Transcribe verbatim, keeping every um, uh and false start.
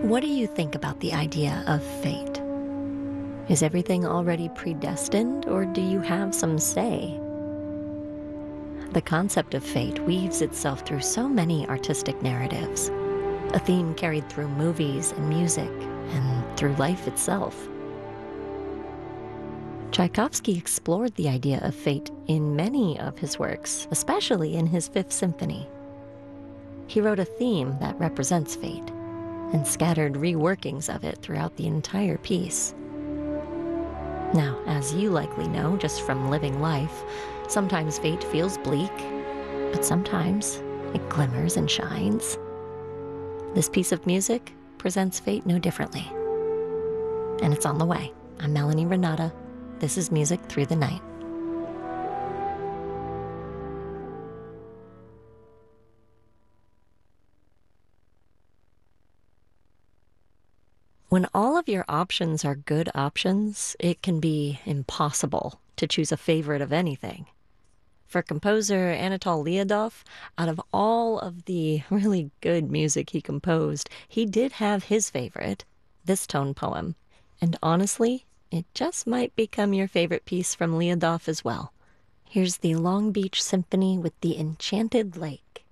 What do you think about the idea of fate? Is everything already predestined, or do you have some say? The concept of fate weaves itself through so many artistic narratives, a theme carried through movies and music, and through life itself. Tchaikovsky explored the idea of fate in many of his works, especially in his Fifth Symphony. He wrote a theme that represents fate, and scattered reworkings of it throughout the entire piece. Now, as you likely know just from living life, sometimes fate feels bleak, but sometimes it glimmers and shines. This piece of music presents fate no differently. And it's on the way. I'm Melanie Renata. This is Music Through the Night. When all of your options are good options, it can be impossible to choose a favorite of anything. For composer Anatol Lyudov, out of all of the really good music he composed, he did have his favorite, this tone poem. And honestly, it just might become your favorite piece from Lyudov as well. Here's the Long Beach Symphony with the Enchanted Lake.